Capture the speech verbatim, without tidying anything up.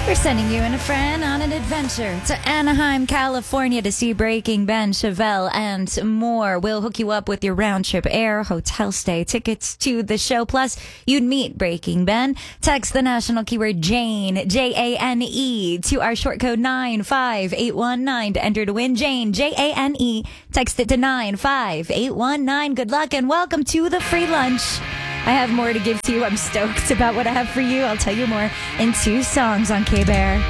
We're sending you and a friend on an adventure to Anaheim, California to see Breaking Ben, Chevelle, and more. We'll hook you up with your round-trip air, hotel stay, tickets to the show. Plus, you'd meet Breaking Ben. Text the national keyword Jane, J A N E, to our short code nine five eight one nine to enter to win. Jane, J A N E. Text it to nine five eight one nine. Good luck and welcome to the free lunch. I have more to give to you. I'm stoked about what I have for you. I'll tell you more in two songs on K-Bear.